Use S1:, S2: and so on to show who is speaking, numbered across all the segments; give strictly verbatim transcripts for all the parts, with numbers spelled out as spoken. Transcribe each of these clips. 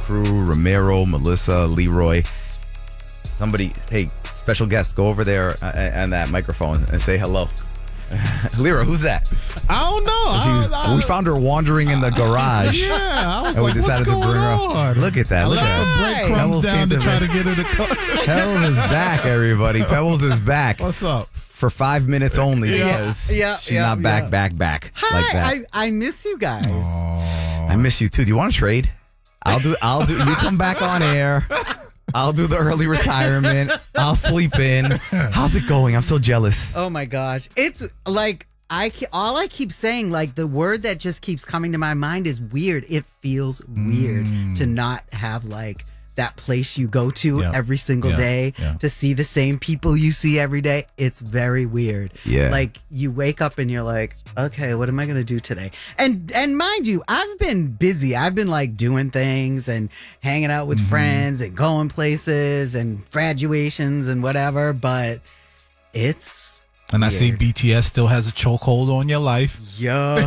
S1: crew, Ramiro, Melissa, Leroy. Somebody, hey, special guest, go over there uh, on that microphone and say hello. Lyra, who's that?
S2: I don't know. I, I,
S1: we found her wandering in the garage.
S2: Yeah, I was
S1: and
S2: like,
S1: we decided
S2: what's going
S1: to bring
S2: on?
S1: her. Look at that.
S2: I
S1: Look
S2: left
S1: at
S2: some
S1: that.
S2: breadcrumbs down to try to get her to come.
S1: Pebbles is back, everybody. Pebbles is back.
S2: What's up?
S1: For five minutes only
S3: Yeah,
S1: because
S3: yeah,
S1: she's
S3: yeah,
S1: not back,
S3: yeah.
S1: back, back
S3: Hi,
S1: like that.
S3: I, I miss you guys.
S1: I miss you too. Do you want to trade? I'll do. I'll do. You come back on air. I'll do the early retirement. I'll sleep in. How's it going? I'm so jealous.
S3: Oh my gosh. It's like I ke- all I keep saying, like the word that just keeps coming to my mind is weird. It feels weird to not have like that place you go to
S2: Yeah.
S3: every single
S2: Yeah.
S3: day
S2: Yeah.
S3: to see the same people you see every day. It's very weird.
S1: Yeah.
S3: Like you wake up and you're like, okay, what am I going to do today? And and mind you, I've been busy. I've been like doing things and hanging out with friends and going places and graduations and whatever, but it's
S2: And I see
S3: weird.
S2: B T S still has a chokehold on your life.
S3: Yo.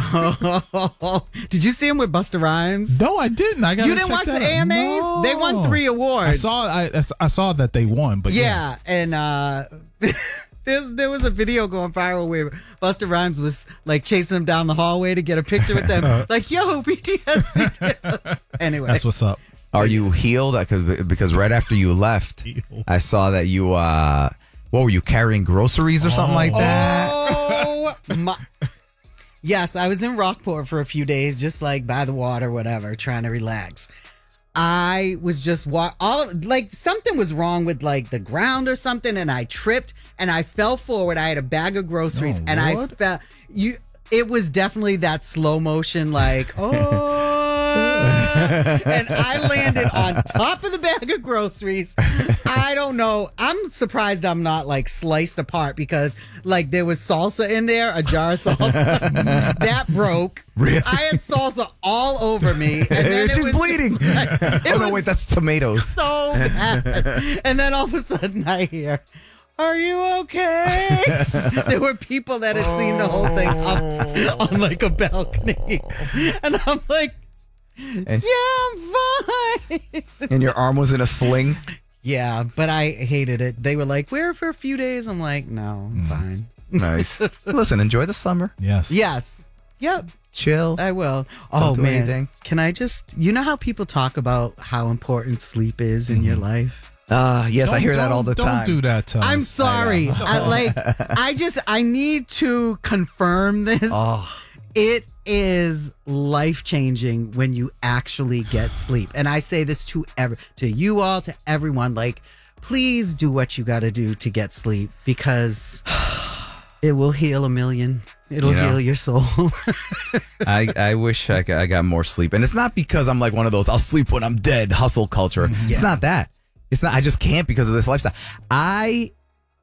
S3: Did you see him with Busta Rhymes?
S2: No, I didn't. I got.
S3: You didn't watch the A M As?
S2: No.
S3: They won three awards.
S2: I saw. I, I saw that they won, but yeah.
S3: Yeah, and uh There's, there was a video going viral where Busta Rhymes was like chasing him down the hallway to get a picture with them. Like, yo, B T S, B T S. Anyway.
S2: That's what's up.
S1: Are you healed? Because because right after you left,
S2: Healed.
S1: I saw that you. uh What were you carrying groceries or something like that?
S3: Oh, my. Yes, I was in Rockport for a few days, just like by the water, whatever, trying to relax. I was just walk all like something was wrong with like the ground or something, and I tripped and I fell forward. I had a bag of groceries,
S2: Oh,
S3: and I
S2: Lord.
S3: fell. You, it was definitely that slow motion, like oh. And I landed on top of the bag of groceries. I don't know. I'm surprised I'm not like sliced apart because like there was salsa in there, a jar of salsa that broke.
S1: Really?
S3: I had salsa all over me. And then it
S1: She's
S3: was
S1: bleeding.
S3: It
S1: Oh no,
S3: was
S1: wait, that's tomatoes.
S3: so bad. And then all of a sudden I hear, "Are you okay?" There were people that had seen the whole thing up on like a balcony. And I'm like,
S1: And-
S3: yeah, I'm fine.
S1: And your arm was in a sling.
S3: Yeah, but I hated it. They were like, "We're for a few days." I'm like, no, I'm fine.
S1: Nice. Listen, enjoy the summer.
S2: Yes.
S3: Yes. Yep.
S1: Chill.
S3: I will. Oh
S1: do
S3: man,
S1: anything.
S3: can I just? You know how people talk about how important sleep is in your life.
S1: Uh, yes, I
S2: Don't-
S1: hear that all the
S2: don't-
S1: time.
S2: Don't do that to us.
S3: I'm sorry. I, like, I just, I need to confirm this.
S1: Oh.
S3: It is life changing when you actually get sleep, and I say this to ever, to you all, to everyone. Like, please do what you got to do to get sleep because it will heal a million. It'll
S1: You know?
S3: heal your soul.
S1: I, I wish I, got- I got more sleep. And it's not because I'm like one of those, I'll sleep when I'm dead hustle culture. It's
S3: Yeah.
S1: not that. It's not, I just can't because of this lifestyle. I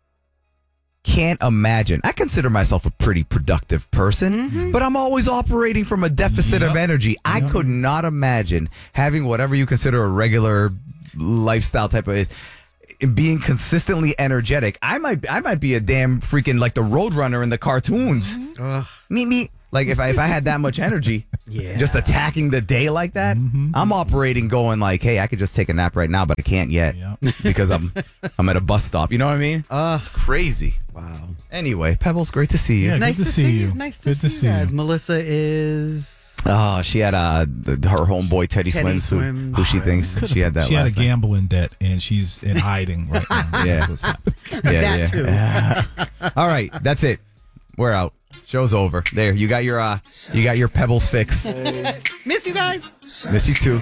S1: can't imagine. I consider myself a pretty productive person, but I'm always operating from a deficit of
S2: Yep.
S1: energy. I could not imagine having whatever you consider a regular lifestyle type of being consistently energetic. I might I might be a damn freaking like the Roadrunner in the cartoons.
S3: Ugh.
S1: Meet me. Like if I if I had that much energy,
S3: Yeah.
S1: just attacking the day like that, I'm operating going like, hey, I could just take a nap right now, but I can't yet
S2: Yeah.
S1: because I'm I'm at a bus stop. You know what I mean?
S3: Ugh.
S1: It's crazy.
S3: Wow.
S1: Anyway, Pebbles, great to see you.
S2: Yeah.
S3: Nice
S2: Good
S3: to,
S2: to
S3: see
S2: see
S3: you.
S2: you.
S3: Nice to
S2: Good
S3: see,
S2: to see
S3: you guys.
S2: you.
S3: Melissa is.
S1: Oh, she had uh the, her homeboy Teddy,
S3: Teddy
S1: Swims, who,
S3: Swims.
S1: who she thinks she had that.
S2: She had a
S1: last night.
S2: gambling debt, and she's in hiding right now.
S1: Yeah.
S2: That's what's happening.
S1: Yeah,
S3: That
S1: yeah. All right, that's it. We're out. Show's over. There, you got your uh, you got your Pebbles fix.
S3: Miss you guys.
S1: Miss you too.